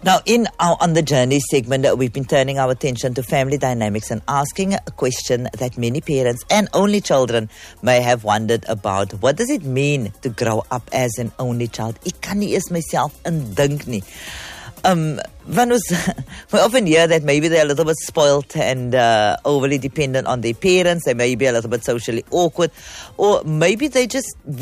Now, in our On the Journey segment, we've been turning our attention to family dynamics and asking a question that many parents and only children may have wondered about. What does it mean to grow up as an only child? Ek kan nie eens myself indink nie. We often hear that maybe they're a little bit spoiled and overly dependent on their parents. They may be a little bit socially awkward, or maybe they just